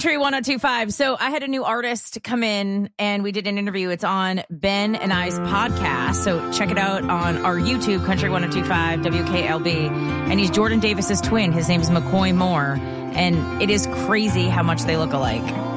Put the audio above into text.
Country 102.5. So I had a new artist come in and we did an interview. It's on Ben and I's podcast. So check it out on our YouTube, Country 102.5 WKLB. And he's Jordan Davis's twin. His name is McCoy Moore. And it is crazy how much they look alike.